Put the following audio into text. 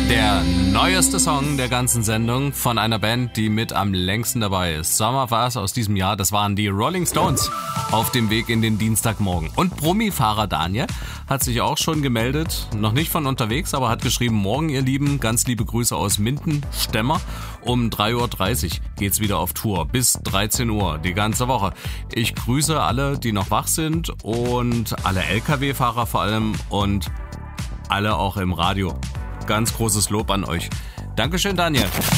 Der neueste Song der ganzen Sendung von einer Band, die mit am längsten dabei ist. Summer war es aus diesem Jahr, das waren die Rolling Stones auf dem Weg in den Dienstagmorgen. Und Brummifahrer Daniel hat sich auch schon gemeldet, noch nicht von unterwegs, aber hat geschrieben, morgen ihr Lieben, ganz liebe Grüße aus Minden-Stemmer. Um 3.30 Uhr geht's wieder auf Tour, bis 13 Uhr, die ganze Woche. Ich grüße alle, die noch wach sind und alle LKW-Fahrer vor allem und alle auch im Radio. Ganz großes Lob an euch. Dankeschön, Daniel.